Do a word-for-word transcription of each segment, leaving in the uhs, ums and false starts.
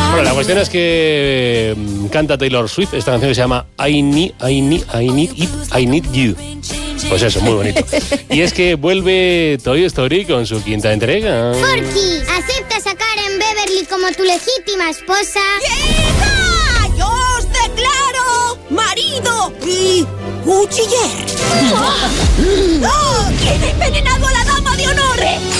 Bueno, la cuestión es que um, canta Taylor Swift esta canción que se llama I Need, I Need, I Need It, I Need You. Pues eso, muy bonito. Y es que vuelve Toy Story con su quinta entrega. Forky, ¿aceptas a Karen Beverly como tu legítima esposa? ¡Hija! ¡Yo os declaro marido y cuchiller! ¡Oh! ¿Quién ha envenenado a la dama de honor?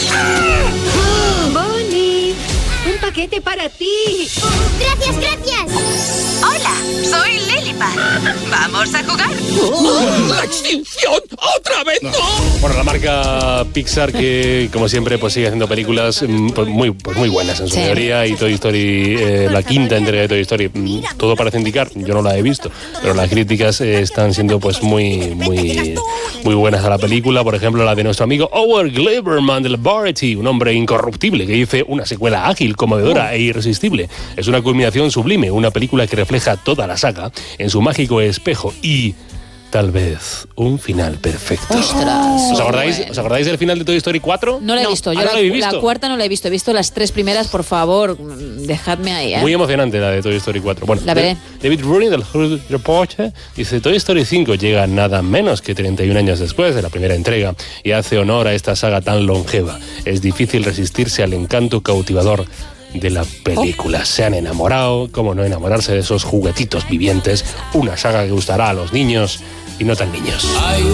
Bonnie, un paquete para ti. Gracias, gracias. Hola, soy Lilipad. ¿Vamos a jugar? ¡La extinción! ¡Otra vez no! Bueno, la marca Pixar que, como siempre, pues sigue haciendo películas mm, pues muy, pues muy buenas en su Sí. mayoría. Y Toy Story, eh, la quinta entrega de Toy Story, mm, todo parece indicar, yo no la he visto, pero las críticas eh, están siendo pues muy, muy, muy buenas a la película. Por ejemplo, la de nuestro amigo Howard Gleiberman de Variety, un hombre incorruptible que dice una secuela ágil, conmovedora e irresistible. Es una culminación sublime, una película que refleja toda la saga en su mágico espejo y... tal vez un final perfecto. Ostras. ¿Os acordáis, Bueno. ¿Os acordáis del final de Toy Story cuatro? No la he visto. Yo ¿Ah, no la, la habéis visto? la cuarta no la he visto. He visto las tres primeras, por favor. Dejadme ahí, ¿eh? Muy emocionante la de Toy Story cuatro. Bueno, La veré. David Rooney del Hollywood Reporter dice: Toy Story cinco llega nada menos que treinta y un años después de la primera entrega y hace honor a esta saga tan longeva. Es difícil resistirse al encanto cautivador de la película. Se han enamorado, cómo no enamorarse de esos juguetitos vivientes, una saga que gustará a los niños y no tan niños.